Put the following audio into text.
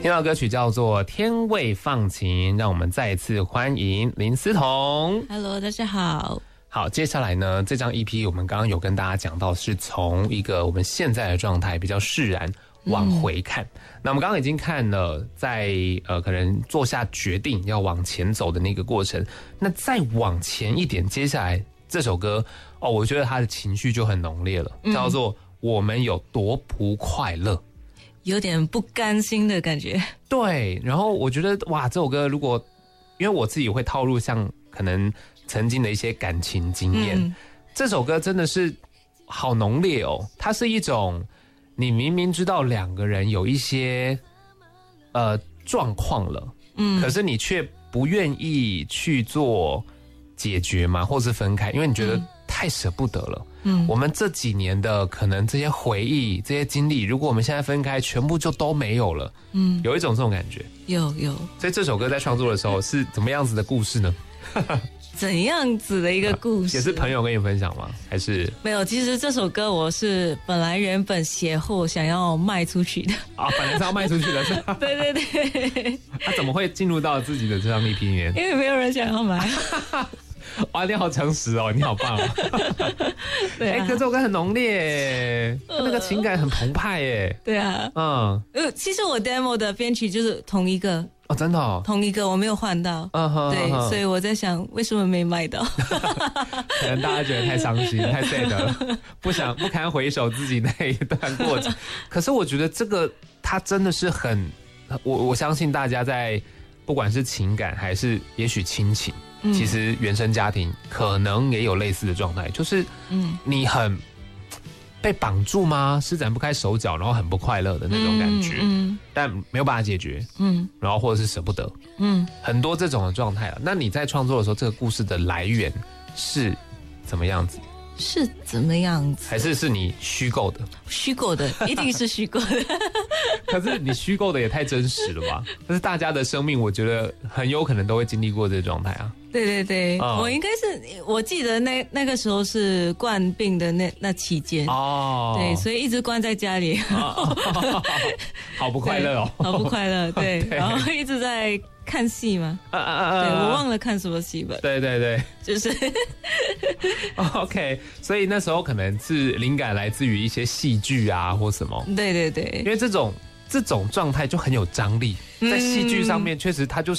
听到歌曲叫做《天未放晴》，让我们再一次欢迎林思彤。 Hello， 大家好。 好，接下来呢，这张 EP 我们刚刚有跟大家讲到，是从一个我们现在的状态比较释然往回看。那我们刚刚已经看了在可能做下决定要往前走的那个过程，那再往前一点，接下来这首歌我觉得它的情绪就很浓烈了，叫做我们有多不快乐， 有点不甘心的感觉。 对，然后我觉得哇，这首歌如果因为我自己会套入像可能曾经的一些感情经验，这首歌真的是好浓烈哦。它是一种你明明知道两个人有一些状况了，可是你却不愿意去做解决嘛，或是分开，因为你觉得太舍不得了。我们这几年的可能这些回忆、这些经历，如果我们现在分开，全部就都没有了。有一种这种感觉。有。所以这首歌在创作的时候是怎么样子的故事呢？ 怎样子的一个故事？ 也是朋友跟你分享吗？还是没有？其实这首歌我是原本写后想要卖出去的啊，本来是要卖出去的，是吧？对。他怎么会进入到自己的这张 EP 里面？ 因为没有人想要买。 哇，你好诚实哦，你好棒哦！对可这首歌很浓烈，那个情感很澎湃耶。 对啊，其实我 demo 的编曲就是同一个哦，真的哦， 同一个，我没有换到。对，所以我在想，为什么没买到？ 可能大家觉得太伤心、太 sad 了，不堪回首自己那一段过程。可是我觉得这个它真的是很，我相信大家在不管是情感还是也许亲情。其实原生家庭可能也有类似的状态，就是你很被绑住吗？施展不开手脚，然后很不快乐的那种感觉，但没有办法解决，然后或者是舍不得，很多这种的状态。那你在创作的时候，这个故事的来源是怎么样子？ 是怎么样子？ 还是你虚构的？ 虚构的，一定是虚构的。 可是你虚构的也太真实了吧？但是大家的生命，我觉得很有可能都会经历过这个状态啊。 对，我应该是我记得那个时候是冠病的那期间对，所以一直关在家里， 好不快乐哦， 好不快乐，对，然后一直在看戏嘛，对，我忘了看什么戏吧， 对， 就是 OK， 所以那时候可能是灵感来自于一些戏剧啊或什么， 对， 因为这种状态就很有张力，在戏剧上面确实它就